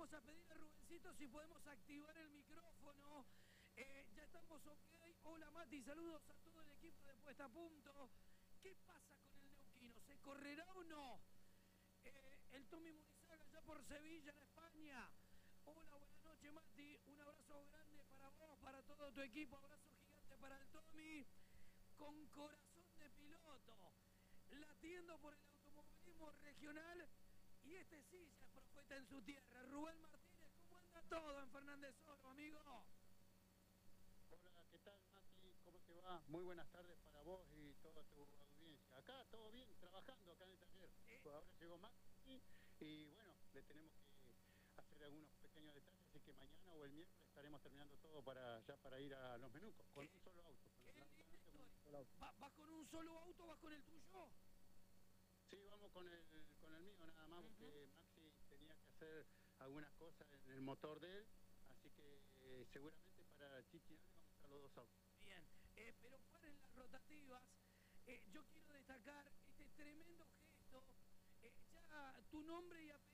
vamos a pedir a Rubencito si podemos activar el micrófono. Ya estamos ok. Hola Mati, saludos a todo el equipo de Puesta a Punto. ¿Qué pasa con el neuquino? ¿Se correrá o no? El Tommy Munizaga ya por Sevilla, en España. Hola, buenas noches Mati. Un abrazo grande para vos, para todo tu equipo. Abrazo gigante para el Tommy. Con corazón de piloto. Latiendo por el automovilismo regional. Y este sí ya es profeta en su tierra. Rubén Martínez, ¿cómo anda todo en Fernández Oro, amigo? Hola, ¿qué tal, Mati? ¿Cómo te va? Muy buenas tardes para vos y toda tu audiencia. Acá todo bien, trabajando acá en el taller. Pues ahora llegó Mati y bueno, le tenemos que hacer algunos pequeños detalles, así que mañana o el miércoles estaremos terminando todo para ir a Los Menucos, con un solo auto. Qué linda historia. ¿Vas con un solo auto? ¿Vas con el tuyo? Sí, vamos con el mío nada más, porque Maxi tenía que hacer algunas cosas en el motor de él, así que seguramente para Chichi vamos a usar los dos autos. Bien, pero paren las rotativas. Yo quiero destacar este tremendo gesto. Ya tu nombre y apellido